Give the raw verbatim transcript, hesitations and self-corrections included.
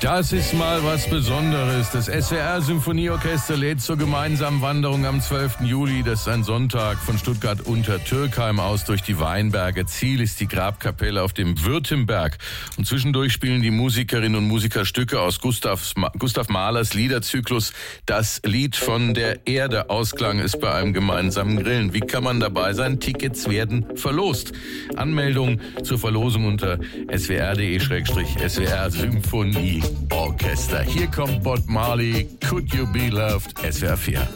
Das ist mal was Besonderes. Das S W R-Symphonieorchester lädt zur gemeinsamen Wanderung am zwölften Juli, das ist ein Sonntag, von Stuttgart unter Türkheim aus durch die Weinberge. Ziel ist die Grabkapelle auf dem Württemberg. Und zwischendurch spielen die Musikerinnen und Musiker Stücke aus Gustav, Gustav Mahlers Liederzyklus. Das Lied von der Erde Ausklang ist bei einem gemeinsamen Grillen. Wie kann man dabei sein? Tickets werden verlost. Anmeldung zur Verlosung unter s w r punkt d e slash s w r Symphonie Orchester. Hier kommt Bob Marley, Could You Be Loved, S W R vier.